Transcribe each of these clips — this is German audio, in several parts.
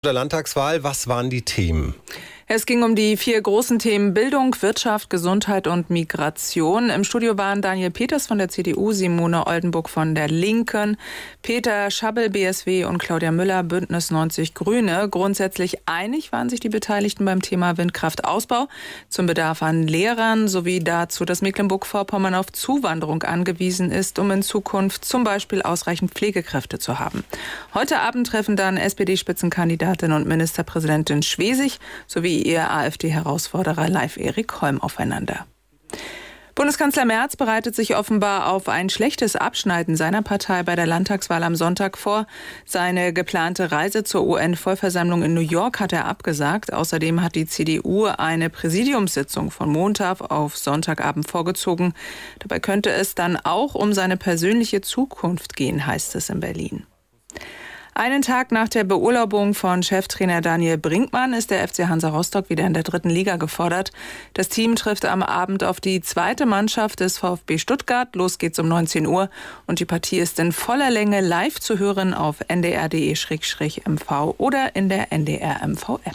Der Landtagswahl, was waren die Themen? Es ging um die 4 großen Themen Bildung, Wirtschaft, Gesundheit und Migration. Im Studio waren Daniel Peters von der CDU, Simone Oldenburg von der Linken, Peter Schabbel, BSW und Claudia Müller, Bündnis 90 Grüne. Grundsätzlich einig waren sich die Beteiligten beim Thema Windkraftausbau, zum Bedarf an Lehrern sowie dazu, dass Mecklenburg-Vorpommern auf Zuwanderung angewiesen ist, um in Zukunft zum Beispiel ausreichend Pflegekräfte zu haben. Heute Abend treffen dann SPD-Spitzenkandidatin und Ministerpräsidentin Schwesig sowie ihr AfD-Herausforderer Leif Erik Holm aufeinander. Bundeskanzler Merz bereitet sich offenbar auf ein schlechtes Abschneiden seiner Partei bei der Landtagswahl am Sonntag vor. Seine geplante Reise zur UN-Vollversammlung in New York hat er abgesagt. Außerdem hat die CDU eine Präsidiumssitzung von Montag auf Sonntagabend vorgezogen. Dabei könnte es dann auch um seine persönliche Zukunft gehen, heißt es in Berlin. Einen Tag nach der Beurlaubung von Cheftrainer Daniel Brinkmann ist der FC Hansa Rostock wieder in der 3. Liga gefordert. Das Team trifft am Abend auf die zweite Mannschaft des VfB Stuttgart. Los geht's um 19 Uhr und die Partie ist in voller Länge live zu hören auf ndr.de/mv oder in der NDR MV-App.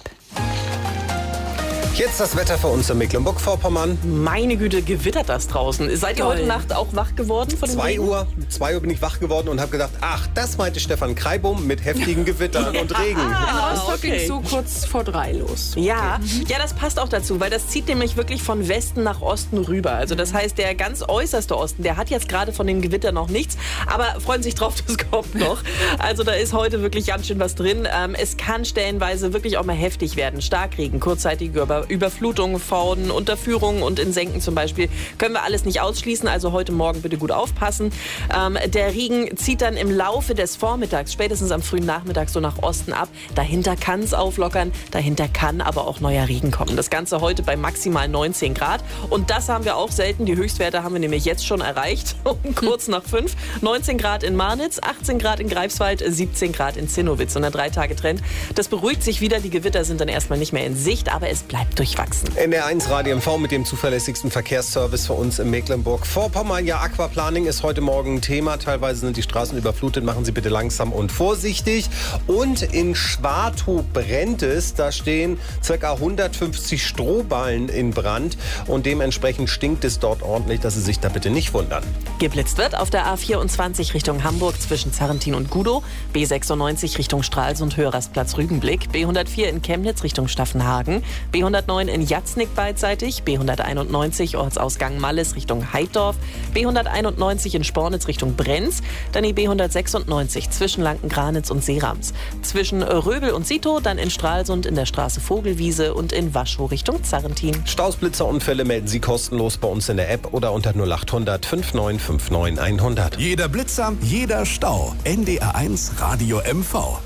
Jetzt das Wetter für uns in Mecklenburg-Vorpommern. Meine Güte, gewittert das draußen. Seid ihr heute Nacht auch wach geworden von dem Regen? 2 Uhr bin ich wach geworden und habe gedacht, ach, das meinte Stefan Kreibum mit heftigen Gewittern und Regen. In Rostock ging es so kurz vor 3 los. Ja, ja, das passt auch dazu, weil das zieht nämlich wirklich von Westen nach Osten rüber. Also das heißt, der ganz äußerste Osten, der hat jetzt gerade von dem Gewitter noch nichts, aber freuen sich drauf, das kommt noch. Also da ist heute wirklich ganz schön was drin. Es kann stellenweise wirklich auch mal heftig werden. Starkregen, kurzzeitige Überflutungen, Forden, Unterführungen und in Senken zum Beispiel können wir alles nicht ausschließen. Also heute Morgen bitte gut aufpassen. Der Regen zieht dann im Laufe des Vormittags, spätestens am frühen Nachmittag so nach Osten ab. Dahinter kann es auflockern, dahinter kann aber auch neuer Regen kommen. Das Ganze heute bei maximal 19 Grad. Und das haben wir auch selten. Die Höchstwerte haben wir nämlich jetzt schon erreicht. Kurz nach 5. 19 Grad in Marnitz, 18 Grad in Greifswald, 17 Grad in Zinnowitz. Und ein 3-Tage-Trend. Das beruhigt sich wieder. Die Gewitter sind dann erstmal nicht mehr in Sicht, aber es bleibt durchwachsen. NDR1 Radio MV mit dem zuverlässigsten Verkehrsservice für uns in Mecklenburg-Vorpommern. Ja, Aquaplaning ist heute Morgen ein Thema. Teilweise sind die Straßen überflutet. Machen Sie bitte langsam und vorsichtig. Und in Schwartow brennt es. Da stehen ca. 150 Strohballen in Brand. Und dementsprechend stinkt es dort ordentlich, dass Sie sich da bitte nicht wundern. Geblitzt wird auf der A24 Richtung Hamburg zwischen Zarrentin und Gudow. B96 Richtung Stralsund, Hörersplatz Rügenblick. B104 in Chemnitz Richtung Staffenhagen. B109 in Jatznick beidseitig, B191 Ortsausgang Malles Richtung Heiddorf, B191 in Spornitz Richtung Brenz, dann die B196 zwischen Lanken-Granitz und Seerams. Zwischen Röbel und Sito, dann in Stralsund in der Straße Vogelwiese und in Waschow Richtung Zarrentin. Staus, Blitzerunfälle melden Sie kostenlos bei uns in der App oder unter 0800 5959 100. Jeder Blitzer, jeder Stau. NDR1 Radio MV.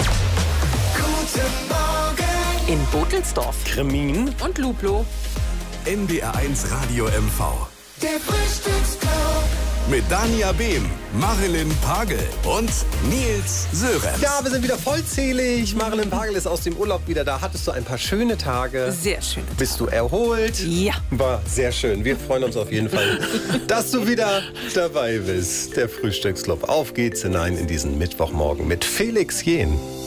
In Botelsdorf, Kremin Und Luplo. NDR1 Radio MV. Der Frühstücksclub. Mit Dania Behm, Marilyn Pagel und Nils Sören. Ja, wir sind wieder vollzählig. Marilyn Pagel ist aus dem Urlaub wieder da. Hattest du ein paar schöne Tage? Sehr schön. Bist du erholt? Ja. War sehr schön. Wir freuen uns auf jeden Fall, dass du wieder dabei bist. Der Frühstücksclub. Auf geht's hinein in diesen Mittwochmorgen mit Felix Jähn.